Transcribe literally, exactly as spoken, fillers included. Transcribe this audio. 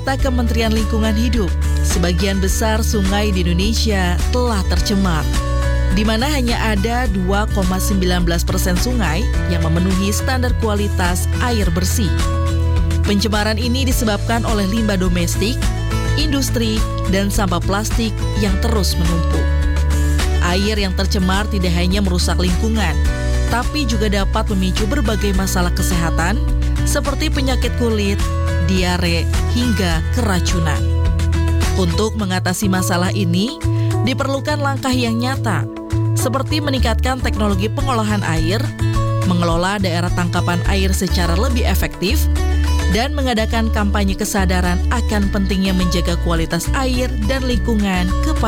Data Kementerian Lingkungan Hidup, sebagian besar sungai di Indonesia telah tercemar, di mana hanya ada dua koma satu sembilan persen sungai yang memenuhi standar kualitas air bersih. Pencemaran ini disebabkan oleh limbah domestik, industri, dan sampah plastik yang terus menumpuk. Air yang tercemar tidak hanya merusak lingkungan, tapi juga dapat memicu berbagai masalah kesehatan seperti penyakit kulit, diare, hingga keracunan. Untuk mengatasi masalah ini, diperlukan langkah yang nyata, seperti meningkatkan teknologi pengolahan air, mengelola daerah tangkapan air secara lebih efektif, dan mengadakan kampanye kesadaran akan pentingnya menjaga kualitas air dan lingkungan kepada